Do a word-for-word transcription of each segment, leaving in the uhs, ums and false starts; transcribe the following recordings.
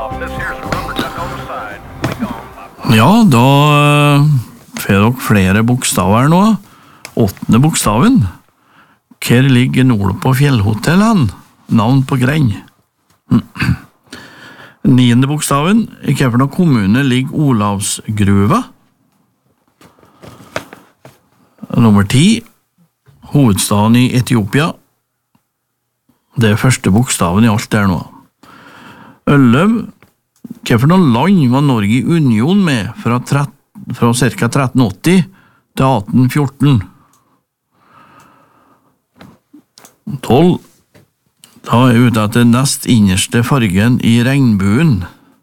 Ja, da uh, får dere flere bokstaver nå. Åttende bokstaven. Hvor ligger nord på fjellhotellet? Navn på grend. Niende bokstaven. I hvilken kommune ligger Olavsgruva? Nummer ti. Hovedstaden i Etiopia. Det er første bokstaven i alt der nå. Elleve. Hvilke land var Norge i union med fra, fra ca. tretten åtti til atten fjorten? tolv. Da er vi ute etter nest innerste fargen i regnbuen.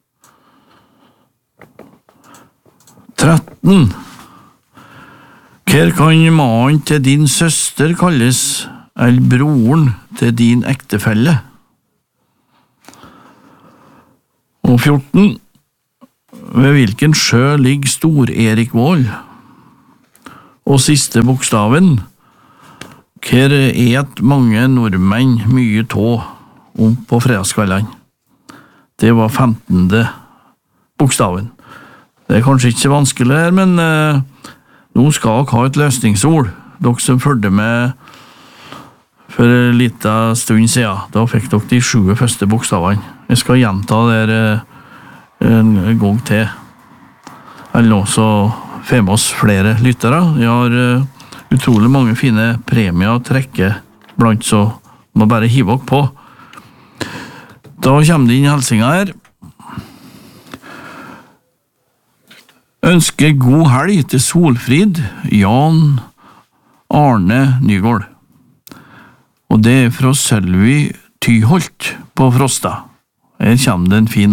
tretten. Hva kan mannen til din søster kalles, eller broren til din ektefelle? Og fjorten. Ved hvilken sjø ligger Stor-Erikvål? Og siste bokstaven. Hva et mange nordmenn mye tå om på fredagskveldene? Det var femtende bokstaven. Det er kanskje ikke så vanskelig her, men eh, nå skal dere ha et løsningsord. Dere som følte med for en liten stund siden, da fikk dere de sju første bokstavene. Jeg skal gjenta det en gang til. Eller nå så får vi oss flere lyttere. Jeg har utrolig mange fine premier å trekke blant, så må bare hive dere på. Da kommer det inn hilsinger her. Ønsker god helg til Solfrid, Jan Arne Nygård. Og det er fra Sølvi Tyholt på Frosta. Her kommer det en fin